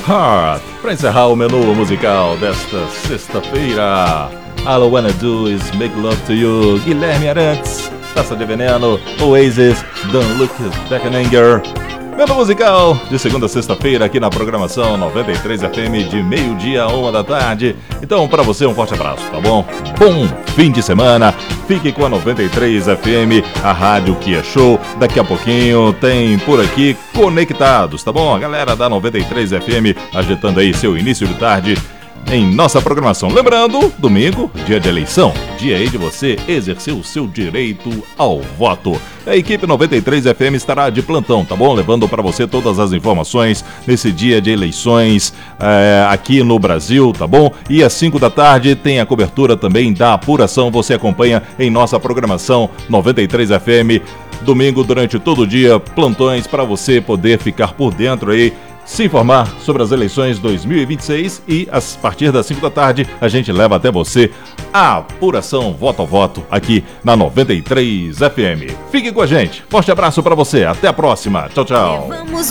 Heart, para encerrar o menu musical desta sexta-feira. All I Wanna Do Is Make Love To You, Guilherme Arantes, Taça de Veneno, Oasis, Don't Look Back in Anger. Menu musical de segunda a sexta-feira aqui na programação 93 FM de meio-dia a 1 da tarde. Então, para você, um forte abraço, tá bom? Bom fim de semana. Fique com a 93 FM, a rádio que é show. Daqui a pouquinho tem por aqui Conectados, tá bom? A galera da 93 FM agitando aí seu início de tarde em nossa programação. Lembrando, domingo, dia de eleição, dia aí de você exercer o seu direito ao voto. A equipe 93 FM estará de plantão, tá bom? Levando para você todas as informações nesse dia de eleições aqui no Brasil, tá bom? E às 5 da tarde tem a cobertura também da apuração. Você acompanha em nossa programação 93 FM. Domingo, durante todo o dia, plantões para você poder ficar por dentro aí, se informar sobre as eleições 2026 e a partir das 5 da tarde a gente leva até você a apuração voto a voto aqui na 93 FM. Fique com a gente. Forte abraço para você. Até a próxima. Tchau, tchau.